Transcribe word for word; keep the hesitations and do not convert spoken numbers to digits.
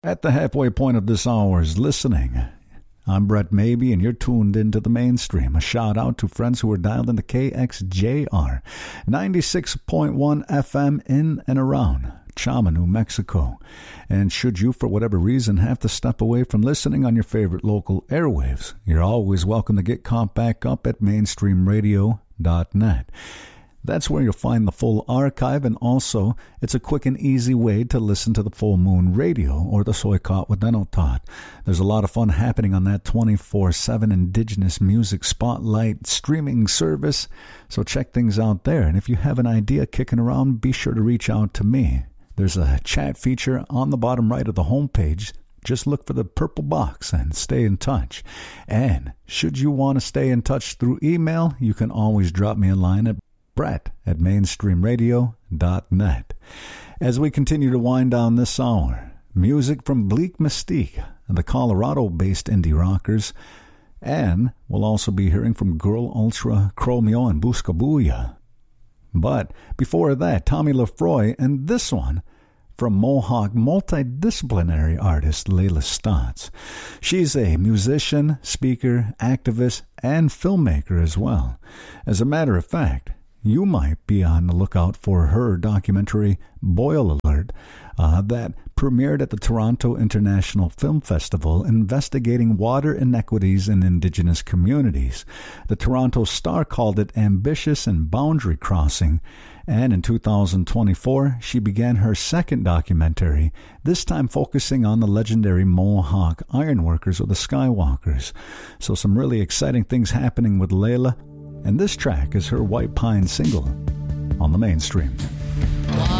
At the halfway point of this hour's listening, I'm Brett Maybe, and you're tuned into the mainstream. A shout out to friends who are dialed into K X J R, ninety-six point one F M in and around Chama, New Mexico. And should you, for whatever reason, have to step away from listening on your favorite local airwaves, you're always welcome to get caught back up at mainstream radio dot net. That's where you'll find the full archive, and also it's a quick and easy way to listen to the Full Moon Radio or the Soykot Waddanotat. There's a lot of fun happening on that twenty-four seven Indigenous Music Spotlight streaming service, so check things out there. And if you have an idea kicking around, be sure to reach out to me. There's a chat feature on the bottom right of the homepage. Just look for the purple box and stay in touch. And should you want to stay in touch through email, you can always drop me a line at Brett at mainstream radio dot net. As we continue to wind down this hour, music from Bleak Mystique and the Colorado-based indie rockers, and we'll also be hearing from Girl Ultra, Chromeo, and Buscabuya. But before that, Tommy Lefroy, and this one from Mohawk multidisciplinary artist Layla Stotts. She's a musician, speaker, activist, and filmmaker as well. As a matter of fact, you might be on the lookout for her documentary, Boil Alert, uh, that premiered at the Toronto International Film Festival, investigating water inequities in Indigenous communities. The Toronto Star called it ambitious and boundary crossing, and in two thousand twenty-four, she began her second documentary, this time focusing on the legendary Mohawk ironworkers or the Skywalkers. So some really exciting things happening with Layla. And this track is her White Pine single on the mainstream.